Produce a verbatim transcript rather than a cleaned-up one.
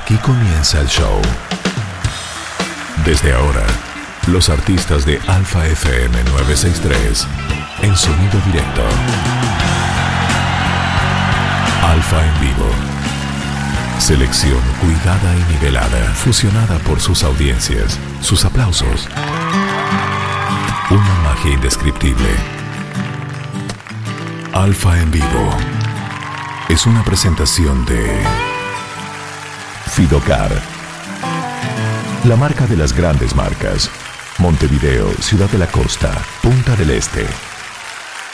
Aquí comienza el show. Desde ahora, los artistas de Alfa F M novecientos sesenta y tres en sonido directo. Alfa en vivo. Selección cuidada y nivelada, fusionada por sus audiencias, sus aplausos. Una magia indescriptible. Alfa en vivo. Es una presentación de Fidocar, la marca de las grandes marcas. Montevideo, Ciudad de la Costa, Punta del Este.